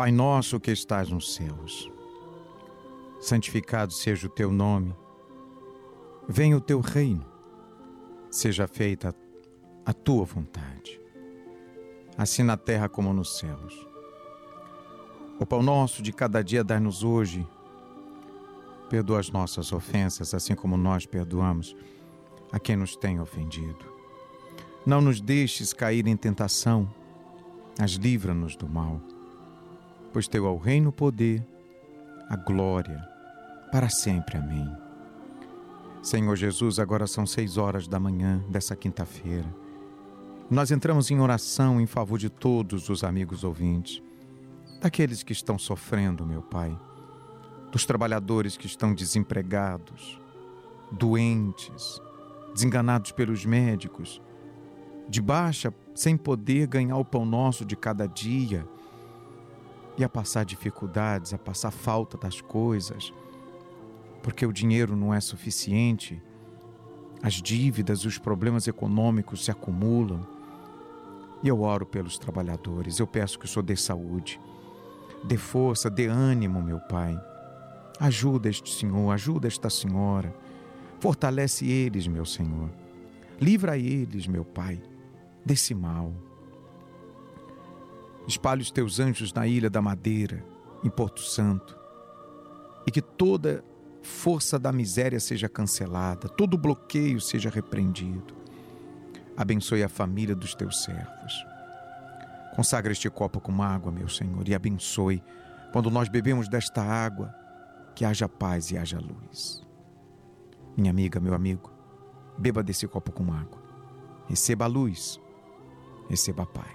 Pai nosso que estás nos céus, santificado seja o teu nome. Venha o teu reino. Seja feita a tua vontade, assim na terra como nos céus. O pão nosso de cada dia dai-nos hoje. Perdoa as nossas ofensas, assim como nós perdoamos a quem nos tem ofendido. Não nos deixes cair em tentação, mas livra-nos do mal. Pois teu é o reino, o poder, a glória, para sempre. Amém. Senhor Jesus, agora são 6 horas da manhã dessa quinta-feira. Nós entramos em oração em favor de todos os amigos ouvintes, daqueles que estão sofrendo, meu Pai, dos trabalhadores que estão desempregados, doentes, desenganados pelos médicos, de baixa, sem poder ganhar o pão nosso de cada dia, e a passar dificuldades, a passar falta das coisas, porque o dinheiro não é suficiente, as dívidas, os problemas econômicos se acumulam. E eu oro pelos trabalhadores, eu peço que o Senhor dê saúde, dê força, dê ânimo, meu Pai. Ajuda este senhor, ajuda esta senhora, fortalece eles, meu Senhor. Livra eles, meu Pai, desse mal. Espalhe os teus anjos na Ilha da Madeira, em Porto Santo, e que toda força da miséria seja cancelada, todo bloqueio seja repreendido. Abençoe a família dos teus servos. Consagra este copo com água, meu Senhor, e abençoe, quando nós bebemos desta água, que haja paz e haja luz. Minha amiga, meu amigo, beba desse copo com água. Receba a luz, receba a paz.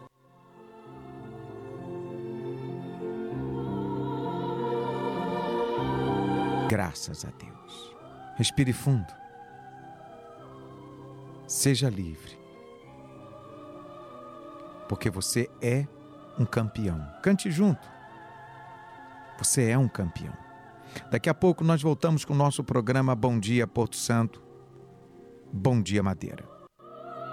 Graças a Deus. Respire fundo. Seja livre. Porque você é um campeão. Cante junto. Você é um campeão. Daqui a pouco nós voltamos com o nosso programa Bom Dia Porto Santo. Bom Dia Madeira.